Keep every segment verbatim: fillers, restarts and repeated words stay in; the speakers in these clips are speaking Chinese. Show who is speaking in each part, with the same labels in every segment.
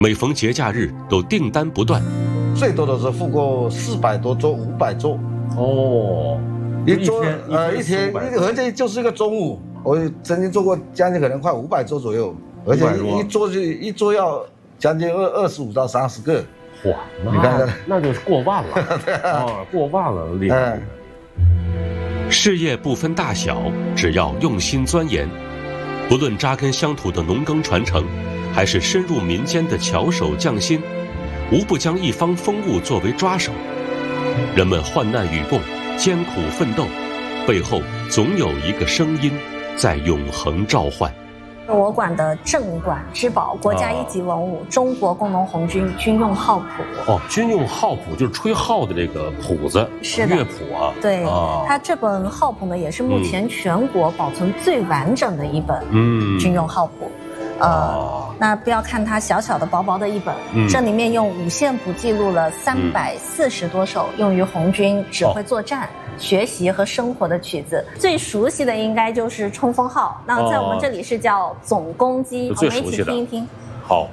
Speaker 1: 每逢节假日都订单不断，
Speaker 2: 最多的时候付过四百多桌、五百桌。
Speaker 3: 哦，
Speaker 2: 一桌
Speaker 3: 天
Speaker 2: 呃一天，而且就是一个中午，我曾经做过将近可能快五百桌左右，而且一桌就一桌要将近二二十五到三十个。
Speaker 3: 哇，你看看，那就是过万了，哦，过万了，厉害。
Speaker 1: 事业不分大小，只要用心钻研，不论扎根乡土的农耕传承，还是深入民间的巧手匠心，无不将一方风物作为抓手。人们患难与共，艰苦奋斗，背后总有一个声音在永恒召唤。
Speaker 4: 我管的镇馆之宝，国家一级文物，啊、中国工农红军军用号谱。
Speaker 3: 哦，军用号谱就是吹号的这个谱子，
Speaker 4: 是的，
Speaker 3: 乐谱啊。
Speaker 4: 对，
Speaker 3: 啊、
Speaker 4: 它这本号谱呢，也是目前全国保存最完整的一本嗯军用号谱。嗯、呃，哦、那不要看它小小的、薄薄的一本，嗯、这里面用五线谱记录了三百四十多首用于红军指挥作战。哦学习和生活的曲子，最熟悉的应该就是《冲锋号》。那在我们这里是叫《总攻击》，我们一起听一听。
Speaker 3: 好。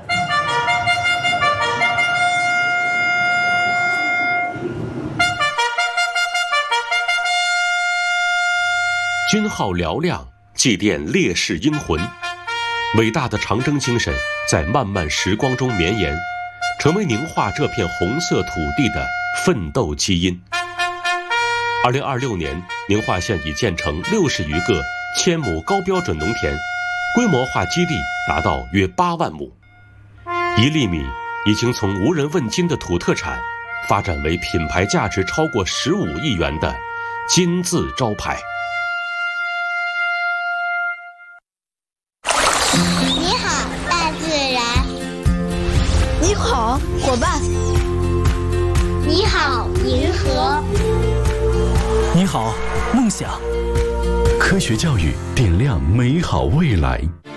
Speaker 1: 军号嘹亮，祭奠烈士英魂，伟大的长征精神在漫漫时光中绵延，成为宁化这片红色土地的奋斗基因。二零二六年，宁化县已建成六十余个千亩高标准农田，规模化基地达到约八万亩。一粒米已经从无人问津的土特产，发展为品牌价值超过十五亿元的金字招牌。
Speaker 5: 你好，大自然。
Speaker 6: 你好，伙伴。
Speaker 5: 你好，银河。
Speaker 7: 你好，梦想。科学教育点亮美好未来。